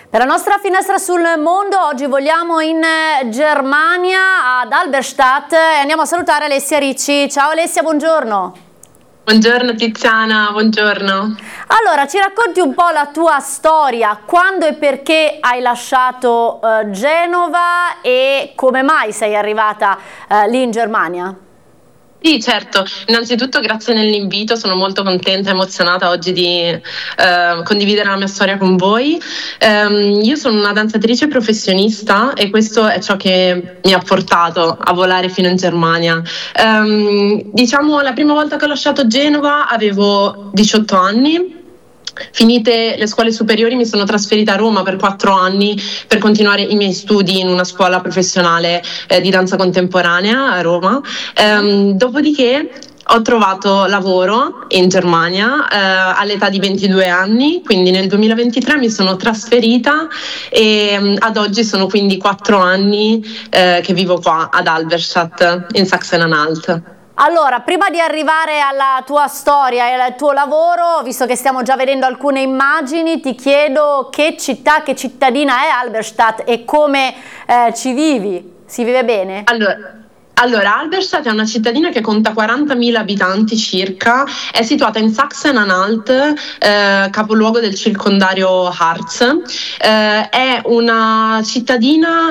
Per la nostra finestra sul mondo oggi vogliamo in Germania, ad Halberstadt, e andiamo a salutare Alessia Ricci. Ciao Alessia, buongiorno. Buongiorno Tiziana, buongiorno. Allora, ci racconti un po' la tua storia, quando e perché hai lasciato Genova e come mai sei arrivata lì in Germania? Sì, certo. Innanzitutto grazie dell'invito, sono molto contenta e emozionata oggi di condividere la mia storia con voi. Io sono una danzatrice professionista e questo è ciò che mi ha portato a volare fino in Germania. Diciamo, la prima volta che ho lasciato Genova avevo 18 anni. Finite le scuole superiori mi sono trasferita a Roma per 4 anni per continuare i miei studi in una scuola professionale di danza contemporanea a Roma. Dopodiché ho trovato lavoro in Germania all'età di 22 anni, quindi nel 2023 mi sono trasferita e ad oggi sono quindi 4 anni che vivo qua ad Halberstadt in Sachsen-Anhalt. Allora, prima di arrivare alla tua storia e al tuo lavoro, visto che stiamo già vedendo alcune immagini, ti chiedo che città, che cittadina è Halberstadt e come ci vivi? Si vive bene? Allora, Halberstadt è una cittadina che conta 40.000 abitanti circa, è situata in Sachsen-Anhalt, capoluogo del circondario Harz. È una cittadina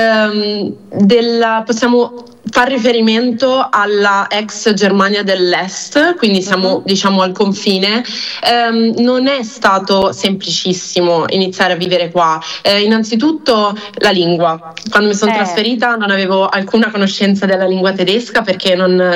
possiamo far riferimento alla ex Germania dell'Est, quindi siamo diciamo al confine. Non è stato semplicissimo iniziare a vivere qua. Innanzitutto la lingua. Quando mi sono trasferita non avevo alcuna conoscenza della lingua tedesca perché non